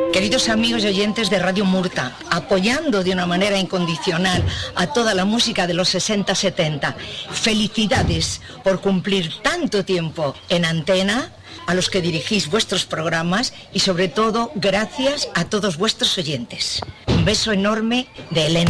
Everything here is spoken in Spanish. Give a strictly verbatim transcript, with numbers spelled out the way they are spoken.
Queridos amigos y oyentes de Radio Murta, apoyando de una manera incondicional a toda la música de los sesenta setenta, felicidades por cumplir tanto tiempo en antena, a los que dirigís vuestros programas y sobre todo gracias a todos vuestros oyentes. Un beso enorme de Elena.